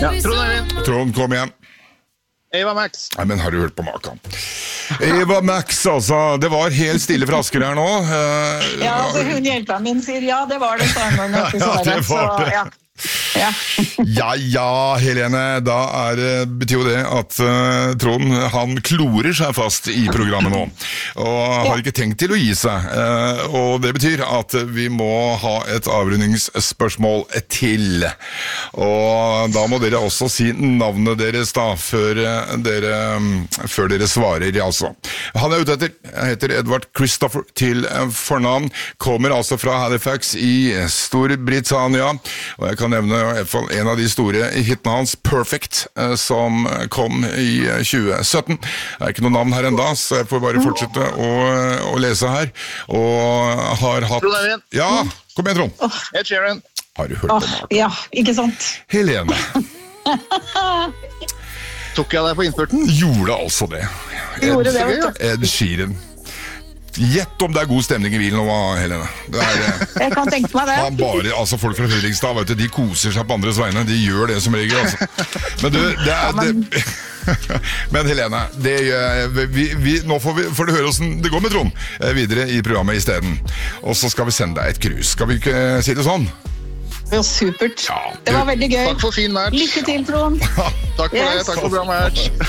Ja, Trond Øyvind. Trond, kom igjen. Eva Max. Nei, men har du hørt på maken? Eva Max, altså. Det var helt stille fra Asker her nå. Ja, altså hun hjelperen min sier ja, det var det. Ja, det var det. Ja. Ja, Helene, da betyr jo det at Trond, han klorer seg fast i programmet nå, og har ikke tenkt til å gi seg, og det betyr at vi må ha et avrundingsspørsmål til, og da må dere også si navnet deres da, før dere svarer, altså. Han ute etter, heter Edward Christopher til fornavn, kommer altså fra Halifax i Storbritannia, og jeg kan nevne i hvert fall en av de store hitene hans, Perfect, som kom i 2017. Det ikke noe navn her enda, så jeg får bare fortsette å lese her. Og har hatt... Trond Øyvind. Ja, kom igjen, Trond. Ed Sheeran. Har du hørt på maken? Ja, ikke sant? Helene. Tok jeg deg på innspurten? Gjorde altså det. Gjorde det, vet du. Ed Sheeran. Gjett om det god stemning i bilen nå, Helene. Jeg kan tenke meg det. Han bare, altså folk fra Fredrikstad, vet du, de koser seg på andres vegne. De gjør det som regel, altså. Men du, men Helene, nå får du høre hvordan det går med Trond videre i programmet i stedet. Og så skal vi sende deg et krus. Skal vi ikke si det sånn? Ja, supert. Ja, det var veldig gøy. Takk for fin match. Lykke til, Trond. Takk for det, takk for bra match.